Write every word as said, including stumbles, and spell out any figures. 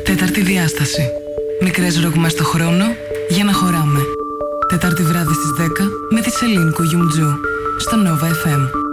Τέταρτη διάσταση. Μικρές ροκ μες στο χρόνο για να χωράμε. Τετάρτη βράδυ στις δέκα με τη Σελήνη Κουγιουμτζού στο Nova εφ εμ.